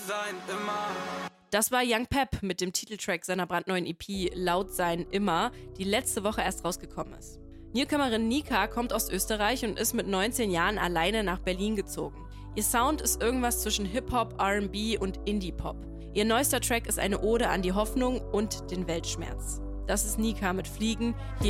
Das war Young Pep mit dem Titeltrack seiner brandneuen EP Laut sein immer, die letzte Woche erst rausgekommen ist. Newcomerin Nika kommt aus Österreich und ist mit 19 Jahren alleine nach Berlin gezogen. Ihr Sound ist irgendwas zwischen Hip-Hop, R&B und Indie-Pop. Ihr neuester Track ist eine Ode an die Hoffnung und den Weltschmerz. Das ist Nika mit Fliegen. Hier